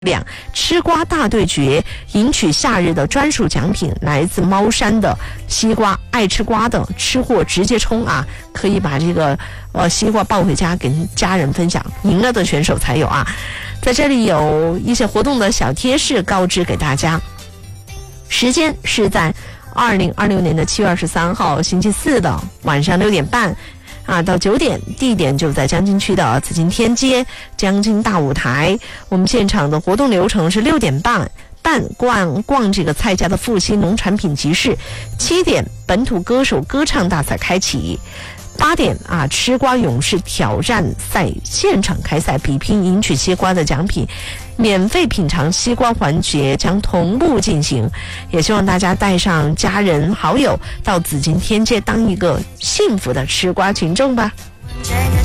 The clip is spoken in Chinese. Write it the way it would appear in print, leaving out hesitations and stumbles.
两吃瓜大对决，赢取夏日的专属奖品，来自猫山的西瓜。爱吃瓜的吃货直接冲啊！可以把这个西瓜抱回家跟家人分享，赢了的选手才有啊。在这里有一些活动的小贴士告知给大家，时间是在2026年的7月23号星期四的晚上6点半。到9点，地点就在江津区的紫金天街江津大舞台。我们现场的活动流程是6点半逛这个蔡家的复兴农产品集市，7点本土歌手歌唱大赛开启，8点吃瓜勇士挑战赛现场开赛，比拼赢取西瓜的奖品，免费品尝西瓜环节将同步进行，也希望大家带上家人好友到紫金天街当一个幸福的吃瓜群众吧。